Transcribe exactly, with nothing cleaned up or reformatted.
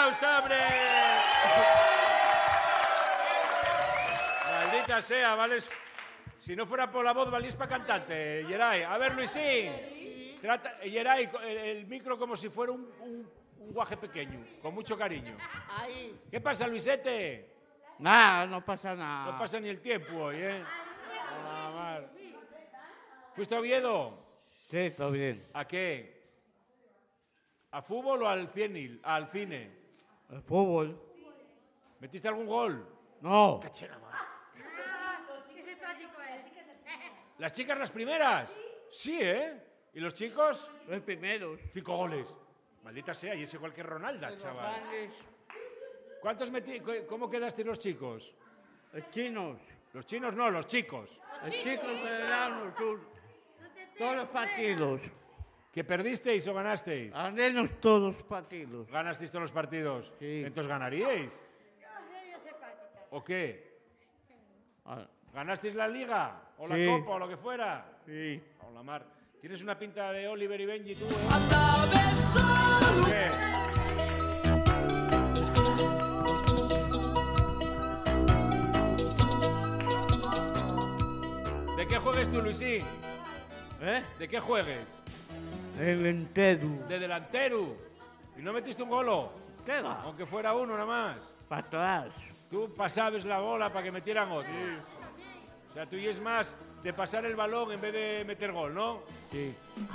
aplauso, hombre! Maldita sea, ¿vales? Si no fuera por la voz, valís para cantante, Yeray. A ver, Luisín. Trata, Yeray, el, el micro como si fuera un, un, un guaje pequeño, con mucho cariño. Ahí. ¿Qué pasa, Luisete? Nada, no pasa nada. No pasa ni el tiempo hoy, ¿eh? Ah, mal. ¿Fuiste a Oviedo? Sí, está bien. ¿A qué? ¿A fútbol o al cine? Al cine. El fútbol. ¿Metiste algún gol? No. Cachera, madre. ¿Las chicas las primeras? Sí, ¿eh? ¿Y los chicos? Los primeros. Cinco goles. Maldita sea, y ese igual que Ronaldo, chaval. ¿Cuántos metí? ¿Cómo quedasteis los chicos? Los chinos. Los chinos no, los chicos. Los chicos federados sur. Todos los partidos. ¿Que perdisteis o ganasteis? Ganénos todos los partidos. ¿Ganasteis todos los partidos? Sí. ¿Entonces ganaríais? ¿O qué? Ah, ¿Ganasteis la liga? ¿O la Sí. copa o lo que fuera? sí. O la mar. Tienes una pinta de Oliver y Benji tú, ¿eh? ¿Qué? ¿De qué juegues tú, Luisín? ¿Eh? ¿De qué juegues? El entero. De delantero. ¿Y no metiste un golo? ¿Qué va? Aunque fuera uno nada más. Para atrás. Tú pasabas la bola para que metieran otro. O sea, tú y es más de pasar el balón en vez de meter gol, ¿no? Sí.